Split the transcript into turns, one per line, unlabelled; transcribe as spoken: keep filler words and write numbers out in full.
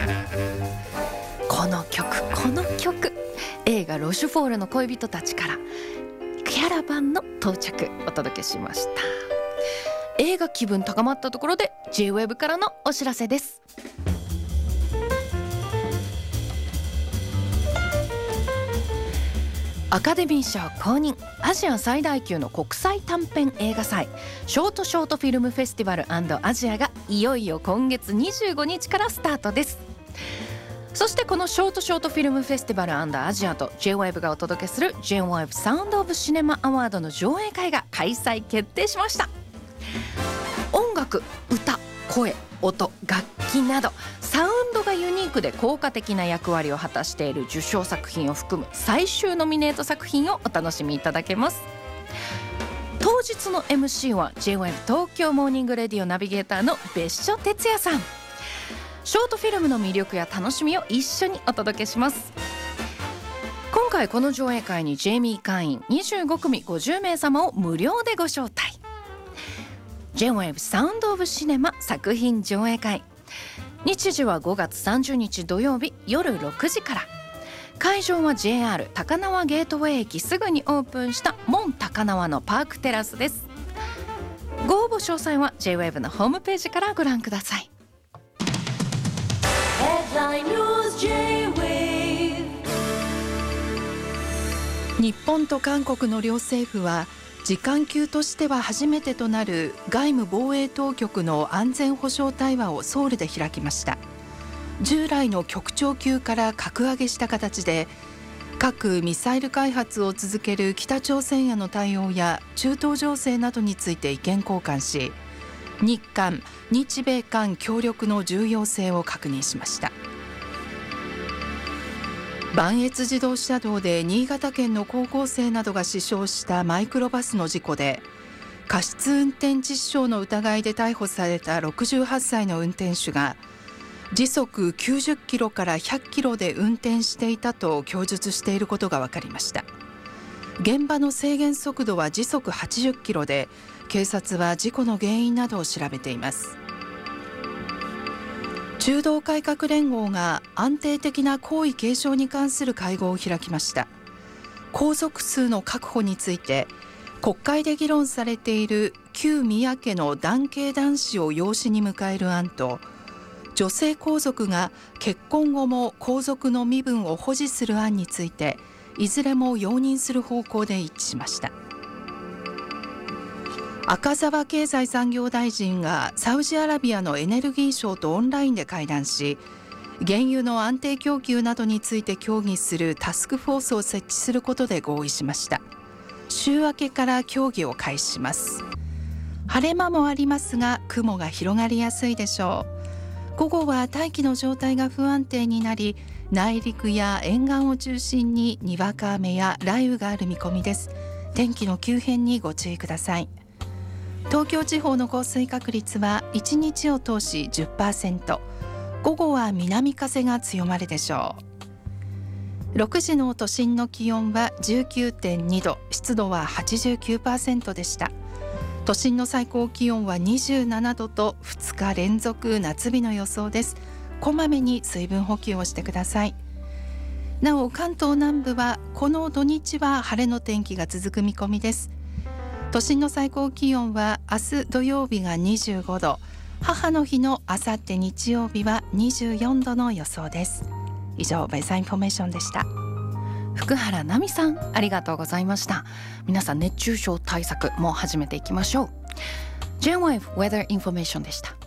この曲この曲映画ロシュフォールの恋人たちからキャラバンの到着お届けしました。映画気分高まったところで ジェイウェーブ からのお知らせです。アカデミー賞公認アジア最大級の国際短編映画祭ショートショートフィルムフェスティバル&アジアがいよいよ今月にじゅうごにちからスタートです。そしてこのショートショートフィルムフェスティバル&アジアと ジェイウェーブ がお届けする ジェイウェーブ サウンドオブシネマアワードの上映会が開催決定しました。音楽、歌、声、音、楽器などサウンドがユニークで効果的な役割を果たしている受賞作品を含む最終ノミネート作品をお楽しみいただけます。当日の エムシー は ジェイウェーブ 東京モーニングレディオナビゲーターの別所哲也さん。ショートフィルムの魅力や楽しみを一緒にお届けします。今回この上映会にジェイミー会員にじゅうごくみごじゅうめい様を無料でご招待。 ジェイウェーブ サウンドオブシネマ作品上映会、日時はごがつさんじゅうにち土曜日夜ろくじから。会場は ジェイアール 高輪ゲートウェイ駅すぐにオープンした門高輪のパークテラスです。ご応募詳細は ジェイウェーブ のホームページからご覧ください。
日本と韓国の両政府は次官級としては初めてとなる外務防衛当局の安全保障対話をソウルで開きました。従来の局長級から格上げした形で核・ミサイル開発を続ける北朝鮮への対応や中東情勢などについて意見交換し、日韓・日米韓協力の重要性を確認しました。磐越自動車道で新潟県の高校生などが死傷したマイクロバスの事故で、過失運転致死傷の疑いで逮捕されたろくじゅうはっさいの運転手が時速きゅうじゅっキロからひゃっキロで運転していたと供述していることが分かりました。現場の制限速度は時速はちじゅっキロで、警察は事故の原因などを調べています。中道改革連合が安定的な皇位継承に関する会合を開きました。皇族数の確保について国会で議論されている旧宮家の男系男子を養子に迎える案と、女性皇族が結婚後も皇族の身分を保持する案についていずれも容認する方向で一致しました。赤澤経済産業大臣がサウジアラビアのエネルギー相とオンラインで会談し、原油の安定供給などについて協議するタスクフォースを設置することで合意しました。週明けから協議を開始します。晴れ間もありますが雲が広がりやすいでしょう。午後は大気の状態が不安定になり、内陸や沿岸を中心ににわか雨や雷雨がある見込みです。天気の急変にご注意ください。東京地方の降水確率はいちにちを通し じゅっパーセント、 午後は南風が強まるでしょう。ろくじの都心の気温は じゅうきゅうてんにど、湿度は はちじゅうきゅうパーセント でした。都心の最高気温はにじゅうななどとふつか連続夏日の予想です。こまめに水分補給をしてください。なお関東南部はこの土日は晴れの天気が続く見込みです。都心の最高気温は明日土曜日がにじゅうごど、母の日のあさって日曜日はにじゅうよんどの予想です。以上、ウェザーインフォメーションでした。
福原奈美さん、ありがとうございました。皆さん熱中症対策も始めていきましょう。 ジェイウェーブ Weather Information でした。